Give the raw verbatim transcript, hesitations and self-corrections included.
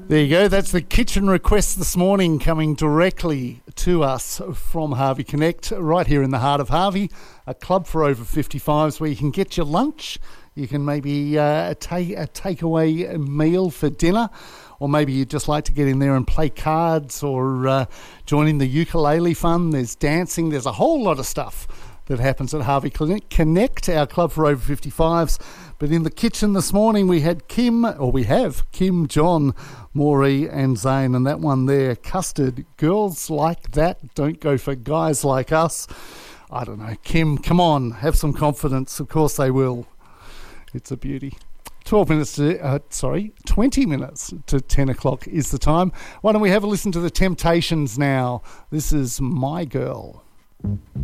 There you go. That's the kitchen request this morning, coming directly to us from Harvey Connect, right here in the heart of Harvey, a club for over fifty-fives where you can get your lunch. You can maybe uh, take a takeaway meal for dinner, or maybe you'd just like to get in there and play cards or uh, join in the ukulele fun. There's dancing. There's a whole lot of stuff that happens at Harvey Connect, our club for over fifty-fives. But in the kitchen this morning, we had Kim, or we have Kim, John, Maury and Zane, and that one there, Custard. Girls like that don't go for guys like us. I don't know. Kim, come on, have some confidence. Of course they will. It's a beauty. twelve minutes to, uh, sorry, twenty minutes to ten o'clock is the time. Why don't we have a listen to the Temptations now? This is My Girl.